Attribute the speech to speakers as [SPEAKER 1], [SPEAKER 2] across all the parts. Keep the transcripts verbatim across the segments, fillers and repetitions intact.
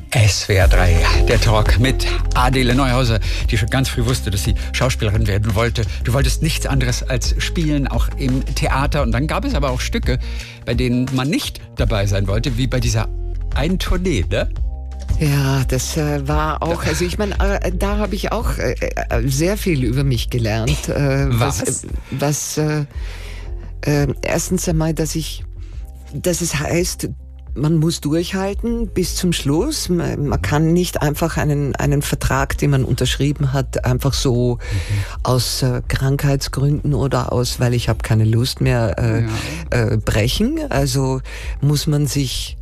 [SPEAKER 1] S W R drei, der Talk mit Adele Neuhauser, die schon ganz früh wusste, dass sie Schauspielerin werden wollte. Du wolltest nichts anderes als spielen, auch im Theater. Und dann gab es aber auch Stücke, bei denen man nicht dabei sein wollte, wie bei dieser einen Tournee, ne?
[SPEAKER 2] Ja, das äh, war auch, also ich meine, äh, da habe ich auch äh, äh, sehr viel über mich gelernt. Äh,
[SPEAKER 1] was?
[SPEAKER 2] Was, äh, was äh, äh, erstens einmal, dass ich, dass es heißt, man muss durchhalten bis zum Schluss. Man, man kann nicht einfach einen, einen Vertrag, den man unterschrieben hat, einfach so mhm. aus äh, Krankheitsgründen oder aus, weil ich habe keine Lust mehr, äh, ja. äh, brechen. Also muss man sich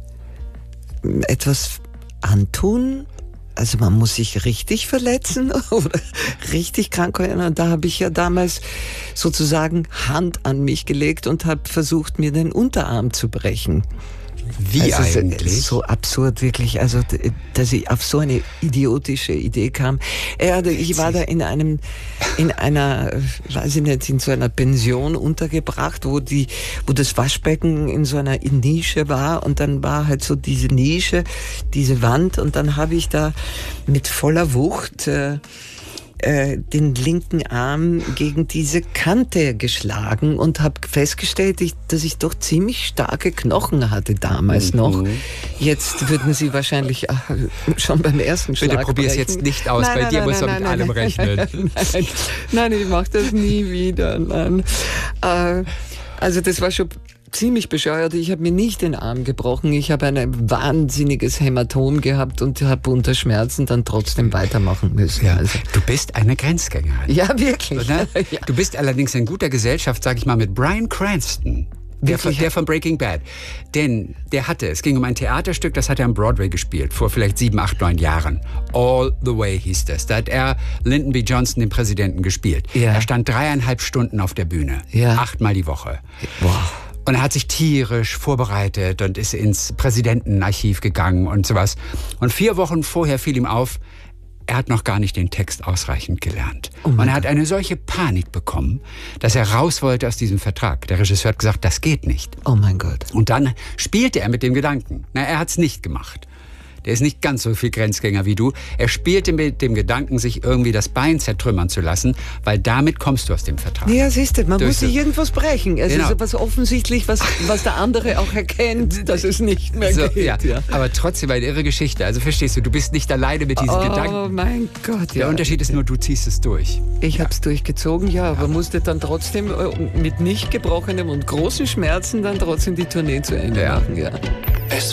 [SPEAKER 2] etwas antun. Also man muss sich richtig verletzen oder richtig krank werden. Und da habe ich ja damals sozusagen Hand an mich gelegt und habe versucht, mir den Unterarm zu brechen.
[SPEAKER 1] Wie
[SPEAKER 2] also
[SPEAKER 1] eigentlich?
[SPEAKER 2] So absurd wirklich, also dass ich auf so eine idiotische Idee kam. Ja, ich war da in einem, in einer, weiß ich nicht, in so einer Pension untergebracht, wo die, wo das Waschbecken in so einer Nische war und dann war halt so diese Nische, diese Wand und dann habe ich da mit voller Wucht äh, den linken Arm gegen diese Kante geschlagen und habe festgestellt, ich, dass ich doch ziemlich starke Knochen hatte damals mhm. noch. Jetzt würden Sie wahrscheinlich ach, schon beim ersten Schlag
[SPEAKER 1] Bitte probier es jetzt nicht aus, nein, bei nein, dir nein, muss man mit nein, allem nein, rechnen.
[SPEAKER 2] Nein, nein, nein, ich mache das nie wieder. Nein. Äh, also das war schon ziemlich bescheuert. Ich habe mir nicht den Arm gebrochen. Ich habe ein wahnsinniges Hämatom gehabt und habe unter Schmerzen dann trotzdem weitermachen müssen.
[SPEAKER 1] Ja.
[SPEAKER 2] Also.
[SPEAKER 1] Du bist eine Grenzgängerin.
[SPEAKER 2] Ja, wirklich.
[SPEAKER 1] Ja.
[SPEAKER 2] Ja.
[SPEAKER 1] Du bist allerdings in guter Gesellschaft, sag ich mal, mit Bryan Cranston. Der von, der von Breaking Bad. Denn der hatte, es ging um ein Theaterstück, das hat er am Broadway gespielt, vor vielleicht sieben, acht, neun Jahren. All the Way hieß das. Da hat er Lyndon B. Johnson, den Präsidenten, gespielt. Ja. Er stand dreieinhalb Stunden auf der Bühne. Ja. Achtmal die Woche.
[SPEAKER 2] Wow.
[SPEAKER 1] Und er hat sich tierisch vorbereitet und ist ins Präsidentenarchiv gegangen und sowas. Und vier Wochen vorher fiel ihm auf, er hat noch gar nicht den Text ausreichend gelernt. Oh und er hat eine solche Panik bekommen, dass er raus wollte aus diesem Vertrag. Der Regisseur hat gesagt, das geht nicht.
[SPEAKER 2] Oh mein Gott.
[SPEAKER 1] Und dann spielte er mit dem Gedanken. Na, er hat es nicht gemacht. Der ist nicht ganz so viel Grenzgänger wie du. Er spielte mit dem Gedanken, sich irgendwie das Bein zertrümmern zu lassen, weil damit kommst du aus dem Vertrag.
[SPEAKER 2] Ja, siehst du, man
[SPEAKER 1] Durch
[SPEAKER 2] muss sich irgendwas brechen. Es
[SPEAKER 1] genau.
[SPEAKER 2] ist etwas offensichtlich, was, was der andere auch erkennt, dass es nicht mehr
[SPEAKER 1] so,
[SPEAKER 2] geht.
[SPEAKER 1] Ja.
[SPEAKER 2] Ja.
[SPEAKER 1] Aber trotzdem eine irre Geschichte. Also verstehst du, du bist nicht alleine mit diesen
[SPEAKER 2] oh,
[SPEAKER 1] Gedanken.
[SPEAKER 2] Oh mein Gott, ja.
[SPEAKER 1] Der Unterschied ist nur, du ziehst es durch.
[SPEAKER 2] Ich
[SPEAKER 1] ja.
[SPEAKER 2] habe es durchgezogen, ja, aber ja. musste dann trotzdem mit nicht gebrochenem und großen Schmerzen dann trotzdem die Tournee zu Ende
[SPEAKER 1] ja.
[SPEAKER 2] machen, ja.